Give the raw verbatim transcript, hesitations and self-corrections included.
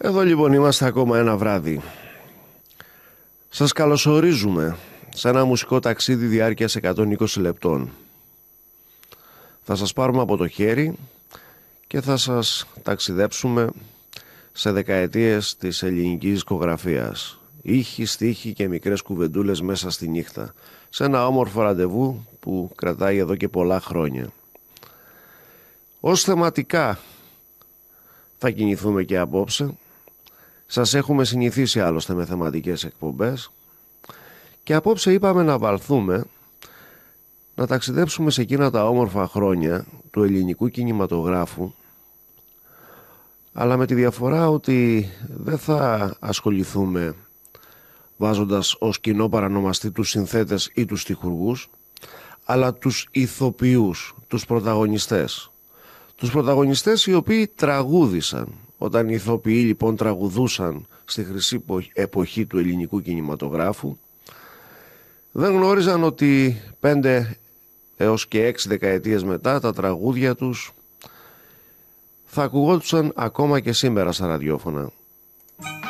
Εδώ λοιπόν είμαστε ακόμα ένα βράδυ. Σας καλωσορίζουμε σε ένα μουσικό ταξίδι διάρκειας εκατόν είκοσι λεπτών. Θα σας πάρουμε από το χέρι και θα σας ταξιδέψουμε σε δεκαετίες της ελληνικής δισκογραφίας. Ήχοι, στίχοι και μικρές κουβεντούλες μέσα στη νύχτα. Σε ένα όμορφο ραντεβού που κρατάει εδώ και πολλά χρόνια. Ως θεματικά θα κινηθούμε και απόψε. Σας έχουμε συνηθίσει άλλωστε με θεματικές εκπομπές. Και απόψε είπαμε να βαλθούμε, να ταξιδέψουμε σε εκείνα τα όμορφα χρόνια του ελληνικού κινηματογράφου, αλλά με τη διαφορά ότι δεν θα ασχοληθούμε βάζοντας ως κοινό παρανομαστή τους συνθέτες ή τους στιχουργούς, αλλά τους ηθοποιούς, τους πρωταγωνιστές. Τους πρωταγωνιστές οι οποίοι τραγούδησαν. Όταν οι ηθοποιοί λοιπόν τραγουδούσαν στη χρυσή εποχή του ελληνικού κινηματογράφου, δεν γνώριζαν ότι πέντε έως και έξι δεκαετίες μετά τα τραγούδια τους θα ακουγόντουσαν ακόμα και σήμερα στα ραδιόφωνα.